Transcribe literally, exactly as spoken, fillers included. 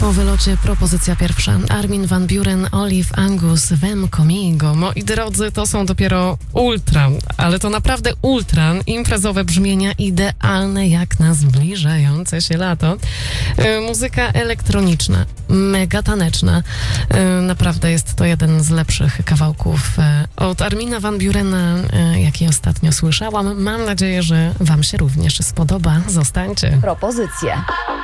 Po wylocie propozycja pierwsza. Armin van Buuren, Olive Angus, Vem Comigo. Moi drodzy, to są dopiero ultra, ale to naprawdę ultra imprezowe brzmienia, idealne jak na zbliżające się lato. Yy, muzyka elektroniczna, mega taneczna. Yy, naprawdę jest to jeden z lepszych kawałków yy, od Armina van Buurena, yy, jaki ostatnio słyszałam. Mam nadzieję, że wam się również spodoba. Zostańcie. Propozycje.